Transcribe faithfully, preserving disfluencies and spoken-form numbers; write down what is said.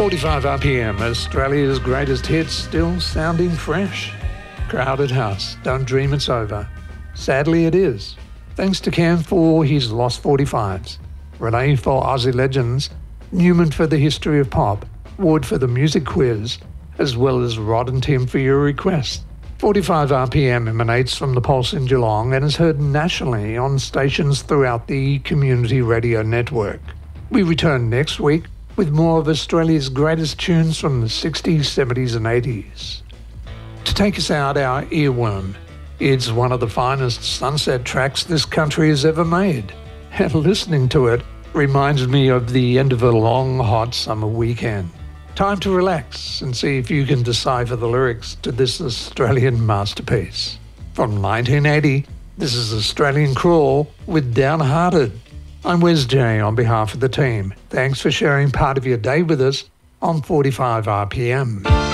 forty-five R P M, Australia's greatest hits still sounding fresh. Crowded House, Don't Dream It's Over. Sadly it is. Thanks to Cam for his Lost forty-fives, Renee for Aussie Legends, Newman for the History of Pop, Ward for the Music Quiz, as well as Rod and Tim for your request. forty-five R P M emanates from the Pulse in Geelong and is heard nationally on stations throughout the Community Radio Network. We return next week with more of Australia's greatest tunes from the sixties, seventies and eighties. To take us out, our earworm. It's one of the finest sunset tracks this country has ever made, and listening to it reminds me of the end of a long, hot summer weekend. Time to relax and see if you can decipher the lyrics to this Australian masterpiece. From nineteen eighty, this is Australian Crawl with Downhearted. I'm Wes J on behalf of the team. Thanks for sharing part of your day with us on forty-five R P M.